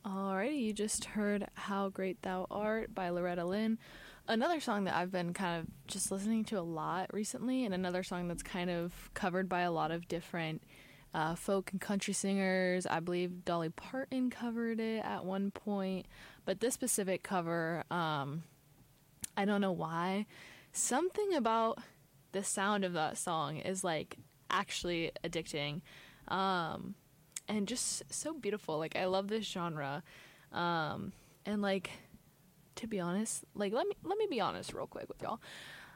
Alrighty, you just heard How Great Thou Art by Loretta Lynn. Another song that I've been kind of just listening to a lot recently, and another song that's kind of covered by a lot of different folk and country singers. I believe Dolly Parton covered it at one point, but this specific cover, I don't know why. Something about the sound of that song is like actually addicting. And just so beautiful. Like, I love this genre. And like, to be honest, like, let me be honest real quick with y'all.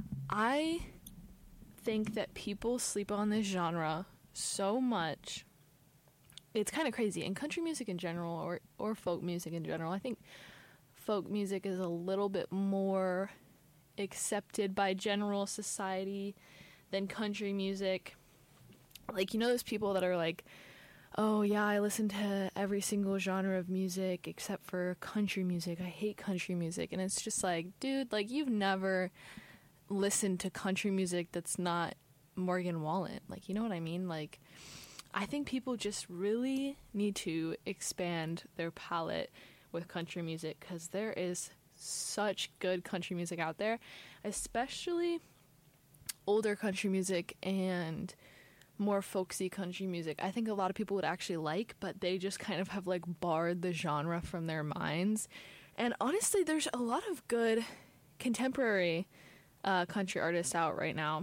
I think that people sleep on this genre so much. It's kind of crazy. In country music in general, or folk music in general, I think folk music is a little bit more accepted by general society than country music. Like, you know, those people that are like, oh yeah, I listen to every single genre of music except for country music. I hate country music. And it's just like, dude, like, you've never listened to country music that's not Morgan Wallen. Like, you know what I mean? Like, I think people just really need to expand their palette with country music, because there is such good country music out there, especially older country music and more folksy country music. I think a lot of people would actually like, but they just kind of have like barred the genre from their minds. And honestly, there's a lot of good contemporary country artists out right now.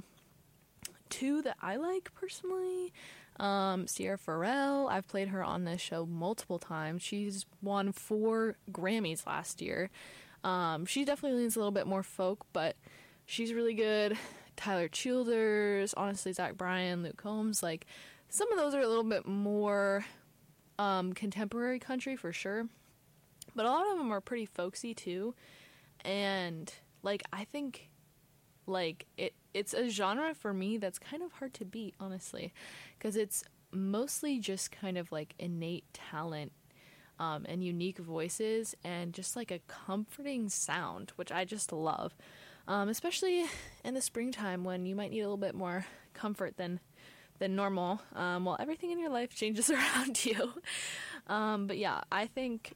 Two that I like personally, Sierra Farrell. I've played her on this show multiple times. She's won 4 Grammys last year. She definitely leans a little bit more folk, but she's really good. Tyler Childers, honestly, Zach Bryan, Luke Combs, like, some of those are a little bit more contemporary country for sure, but a lot of them are pretty folksy too. And like, I think like it's a genre for me that's kind of hard to beat, honestly, because it's mostly just kind of like innate talent and unique voices and just like a comforting sound, which I just love. Especially in the springtime when you might need a little bit more comfort than normal, while everything in your life changes around you. But yeah, I think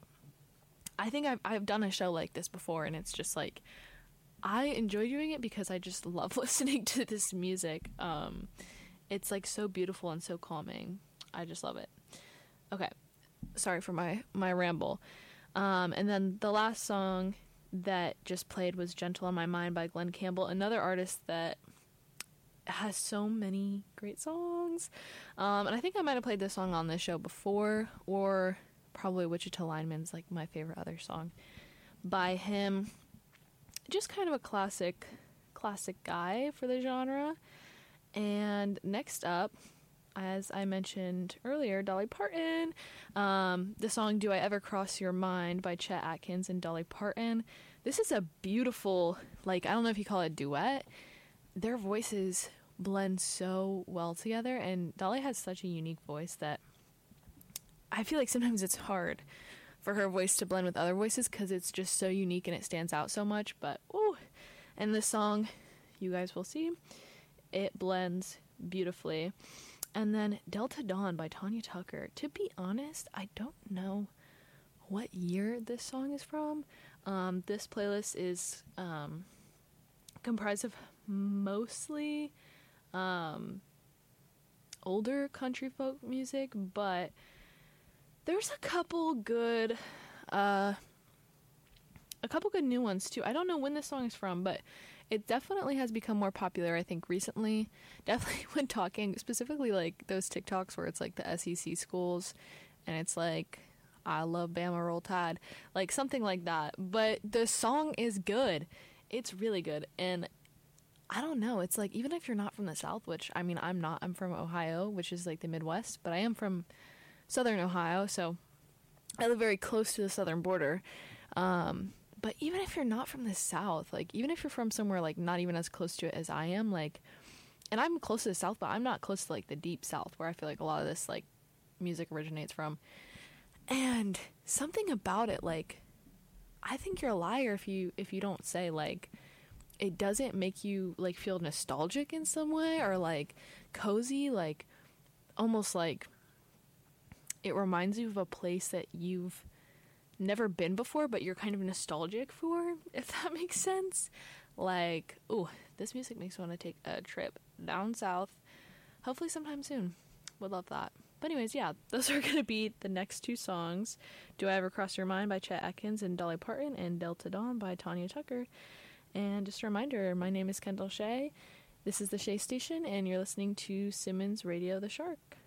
I've done a show like this before, and it's just like, I enjoy doing it because I just love listening to this music. It's like so beautiful and so calming. I just love it. Okay, sorry for my ramble. And then the last song that just played was Gentle on My Mind by Glenn Campbell, another artist that has so many great songs. And I think I might have played this song on this show before, or probably Wichita Lineman's like my favorite other song by him. Just kind of a classic guy for the genre. And next up, as I mentioned earlier, Dolly Parton. The song Do I Ever Cross Your Mind by Chet Atkins and Dolly Parton. This is a beautiful, like, I don't know if you call it a duet. Their voices blend so well together, and Dolly has such a unique voice that I feel like sometimes it's hard for her voice to blend with other voices because it's just so unique and it stands out so much. But, ooh, and this song, you guys will see, it blends beautifully. And then Delta Dawn by Tanya Tucker. To be honest, I don't know what year this song is from. This playlist is comprised of mostly older country folk music, but there's a couple good new ones too. I don't know when this song is from, but it definitely has become more popular, I think, recently. Definitely when talking, specifically like those TikToks where it's like the SEC schools and it's like, I love Bama Roll Tide, like something like that. But the song is good. It's really good. And I don't know, it's like, even if you're not from the South, which, I mean, I'm not. I'm from Ohio, which is like the Midwest, but I am from Southern Ohio, so I live very close to the southern border. But even if you're not from the South, like, even if you're from somewhere, like, not even as close to it as I am, like, and I'm close to the South, but I'm not close to, like, the deep South, where I feel like a lot of this, like, music originates from. And something about it, like, I think you're a liar if you don't say, like, it doesn't make you, like, feel nostalgic in some way, or, like, cozy, like, almost like it reminds you of a place that you've never been before, but you're kind of nostalgic for, if that makes sense. Like, ooh, this music makes me want to take a trip down south, hopefully sometime soon. Would love that. But anyways, yeah, those are going to be the next two songs. Do I Ever Cross Your Mind by Chet Atkins and Dolly Parton, and Delta Dawn by Tanya Tucker. And just a reminder, my name is Kendall Shea. This is the Shea Station, and you're listening to Simmons Radio the Shark.